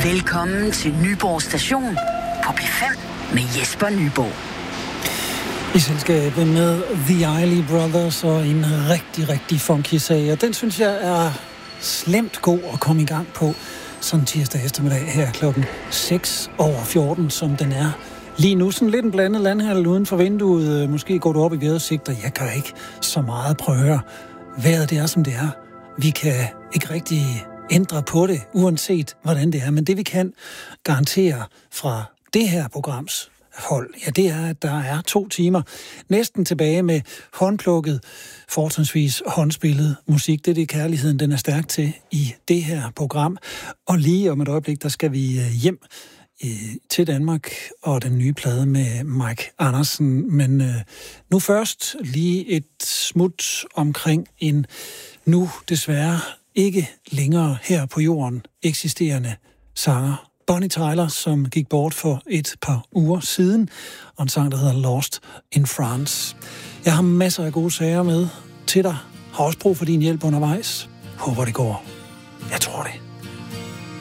Velkommen til Nyborg Station på P5 med Jesper Nyborg. I selskabet med The Isley Brothers og en rigtig, rigtig funky sag. Og den synes jeg er slemt god at komme i gang på sådan tirsdag eftermiddag her klokken 6:14, som den er. Lige nu sådan lidt en blandet landhandel uden for vinduet. Måske går du op i vejrudsigter. Jeg kan ikke så meget prøve. Vejret det er, som det er. Vi kan ikke rigtig ændre på det, uanset hvordan det er. Men det vi kan garantere fra det her programs hold, ja, det er, at der er 2 timer næsten tilbage med håndplukket, fortrinsvis håndspillet musik. Det er det, kærligheden den er stærk til i det her program. Og lige om et øjeblik, der skal vi hjem til Danmark og den nye plade med Mike Andersen. Men nu først lige et smut omkring en nu desværre ikke længere her på jorden eksisterende sanger. Bonnie Tyler, som gik bort for et par uger siden, og en sang, der hedder Lost in France. Jeg har masser af gode sager med til dig. Har også brug for din hjælp undervejs. Håber det går. Jeg tror det.